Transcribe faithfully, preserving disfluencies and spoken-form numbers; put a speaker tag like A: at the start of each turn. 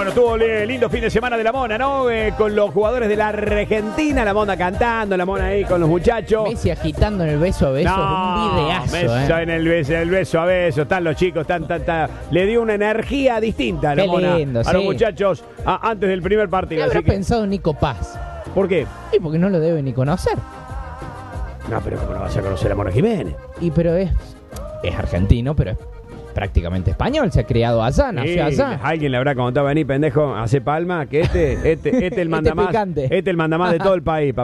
A: Bueno, estuvo lindo fin de semana de la Mona, ¿no? Eh, con los jugadores de la Argentina, la Mona cantando, la Mona ahí con los muchachos.
B: Messi agitando en el beso a beso,
A: no,
B: un videazo.
A: Beso
B: eh.
A: en el beso, el beso a beso, están los chicos, tan, tan, tan. Le dio una energía distinta a la
B: Qué
A: Mona,
B: lindo,
A: a
B: sí.
A: los muchachos a, antes del primer
B: ¿Qué
A: partido.
B: habrá
A: Así que,
B: pensado Nico Paz?
A: ¿por qué?
B: Y porque no lo debe ni conocer.
A: No, pero ¿cómo no vas a conocer a Mona Jiménez?
B: Y pero es, es argentino, pero es prácticamente español. Se ha criado allá, nació
A: Sí,
B: allá.
A: alguien le habrá contado a venir, pendejo, hace palma, que este, este, este el mandamás,
B: picante.
A: este el mandamás de todo el país, papá.